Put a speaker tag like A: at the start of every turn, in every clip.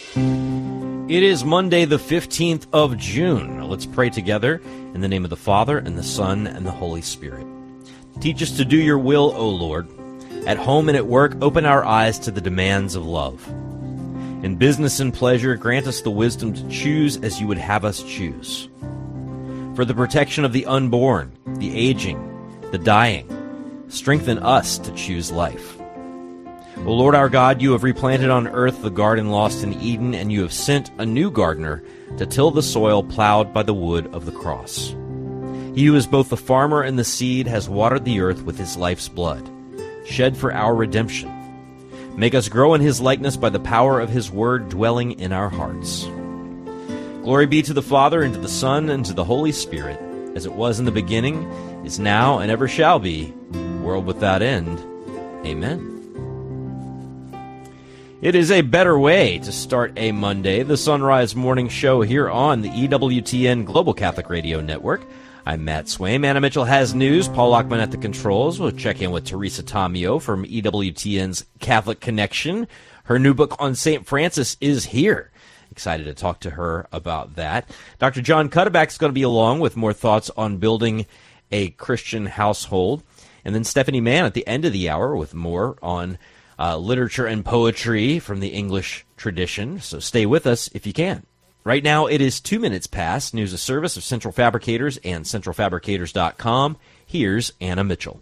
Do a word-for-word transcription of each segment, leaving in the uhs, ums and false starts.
A: It is Monday, the fifteenth of June. Let's pray together in the name of the Father, and the Son, and the Holy Spirit. Teach us to do your will, O Lord. At home and at work, open our eyes to the demands of love. In business and pleasure, grant us the wisdom to choose as you would have us choose. For the protection of the unborn, the aging, the dying, strengthen us to choose life. O Lord our God, you have replanted on earth the garden lost in Eden, and you have sent a new gardener to till the soil plowed by the wood of the cross. He who is both the farmer and the seed has watered the earth with his life's blood, shed for our redemption. Make us grow in his likeness by the power of his word dwelling in our hearts. Glory be to the Father, and to the Son, and to the Holy Spirit, as it was in the beginning, is now, and ever shall be, world without end. Amen. It is a better way to start a Monday, the Sunrise Morning Show here on the E W T N Global Catholic Radio Network. I'm Matt Swaim. Anna Mitchell has news. Paul Lockman at the controls. We'll check in with Teresa Tomeo from E W T N's Catholic Connection. Her new book on Saint Francis is here. Excited to talk to her about that. Doctor John Cuddeback is going to be along with more thoughts on building a Christian household. And then Stephanie Mann at the end of the hour with more on Uh, literature and poetry from the English tradition, so stay with us if you can. Right now, it is two minutes past. News of service of Central Fabricators and central fabricators dot com. Here's Anna Mitchell.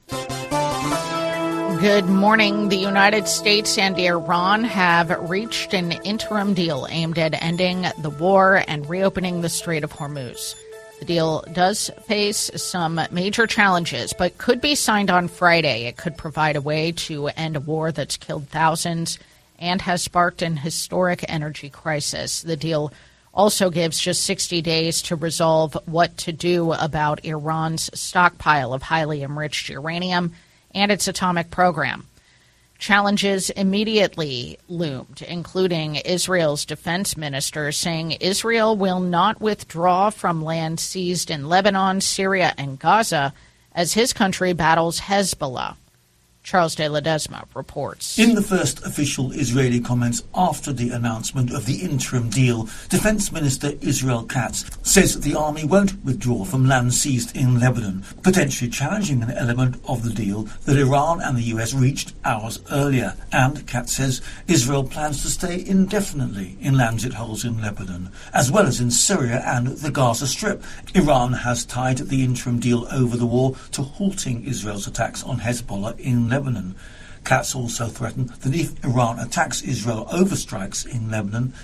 B: Good morning. The United States and Iran have reached an interim deal aimed at ending the war and reopening the Strait of Hormuz. The deal does face some major challenges, but could be signed on Friday. It could provide a way to end a war that's killed thousands and has sparked an historic energy crisis. The deal also gives just sixty days to resolve what to do about Iran's stockpile of highly enriched uranium and its atomic program. Challenges immediately loomed, including Israel's defense minister saying Israel will not withdraw from land seized in Lebanon, Syria, and Gaza as his country battles Hezbollah. Charles de Ledesma reports.
C: In the first official Israeli comments after the announcement of the interim deal, Defense Minister Israel Katz says the army won't withdraw from land seized in Lebanon, potentially challenging an element of the deal that Iran and the U S reached hours earlier. And Katz says Israel plans to stay indefinitely in lands it holds in Lebanon, as well as in Syria and the Gaza Strip. Iran has tied the interim deal over the war to halting Israel's attacks on Hezbollah in Lebanon. Lebanon. Katz also threatened that if Iran attacks Israel over strikes in Lebanon,